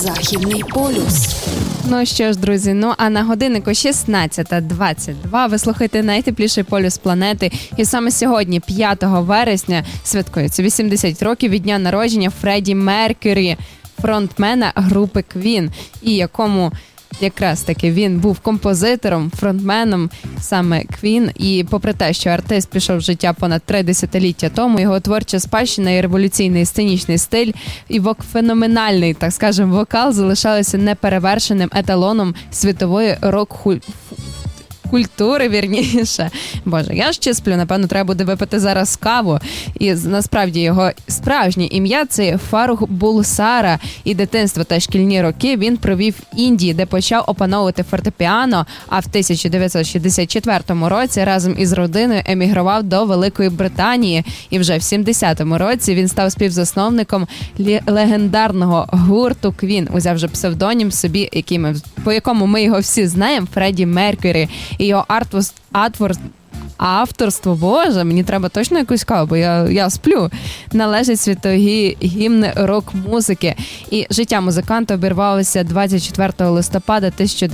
Західний полюс. Ну що ж, друзі, а на годиннику 16:22 ви слухаєте найтепліший полюс планети. І саме сьогодні, 5 вересня, святкується 80 років від дня народження Фредді Меркюрі, фронтмена групи Queen, і якому якраз таки він був композитором, фронтменом саме Queen. І попри те, що артист пішов в життя понад 3 десятиліття тому, його творча спадщина і революційний сценічний стиль, і феноменальний, так скажемо, вокал залишалися неперевершеним еталоном світової рок-культури, вірніше. Боже, я ще сплю, напевно, треба буде випити зараз каву. І насправді його справжнє ім'я – це Фарух Булсара. І дитинство та шкільні роки він провів в Індії, де почав опановувати фортепіано, а в 1964 році разом із родиною емігрував до Великої Британії. І вже в 70-му році він став співзасновником легендарного гурту Queen, узяв же псевдонім собі, по якому ми його всі знаємо, Фредді Меркюрі. І його авторство, боже, мені треба точно якусь каву, бо я сплю, належить світові гімни рок-музики. І життя музиканта обірвалося 24 листопада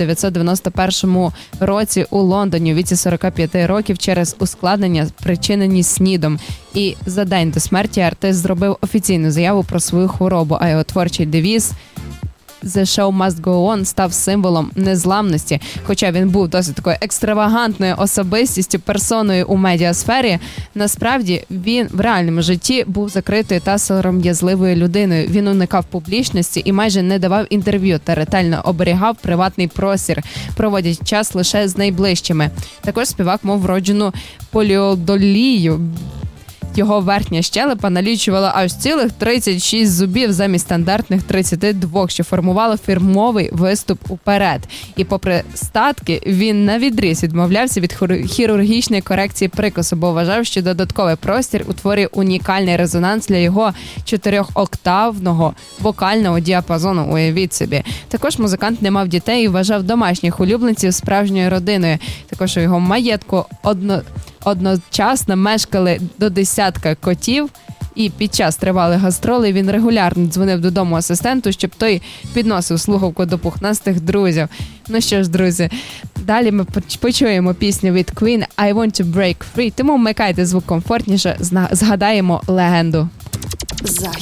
1991 році у Лондоні у віці 45 років через ускладнення, спричинені СНІДом. І за день до смерті артист зробив офіційну заяву про свою хворобу, а його творчий девіз «The show must go on» став символом незламності. Хоча він був досить такою екстравагантною особистістю, персоною у медіасфері, насправді він в реальному житті був закритою та сором'язливою людиною. Він уникав публічності і майже не давав інтерв'ю та ретельно оберігав приватний простір, проводячи час лише з найближчими. Також співак мав вроджену поліодолію. Його верхня щелепа налічувала аж цілих 36 зубів замість стандартних 32, що формувало фірмовий виступ уперед. І попри статки, він навідріз відмовлявся від хірургічної корекції прикусу, бо вважав, що додатковий простір утворює унікальний резонанс для його 4-октавного вокального діапазону, уявіть собі. Також музикант не мав дітей і вважав домашніх улюбленців справжньою родиною. Також у його маєтку одночасно мешкали до 10 котів, і під час тривалих гастролей він регулярно дзвонив додому асистенту, щоб той підносив слухавку до пухнастих друзів. Ну що ж, друзі, далі ми почуємо пісню від Queen «I want to break free», тому вмикайте звук комфортніше, згадаємо легенду.